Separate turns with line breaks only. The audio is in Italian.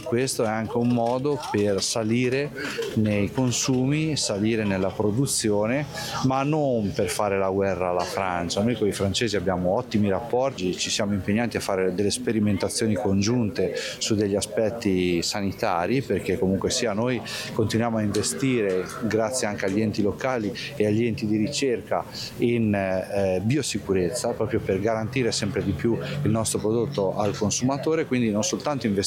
questo è anche un modo per salire nei consumi, salire nella produzione, ma non per fare la guerra alla Francia. Noi con i francesi abbiamo ottimi rapporti, ci siamo impegnati a fare delle sperimentazioni congiunte su degli aspetti sanitari, perché comunque sia noi continuiamo a investire, grazie anche agli enti locali e agli enti di ricerca, in biosicurezza, proprio per garantire sempre di più il nostro prodotto al consumatore, quindi non soltanto investire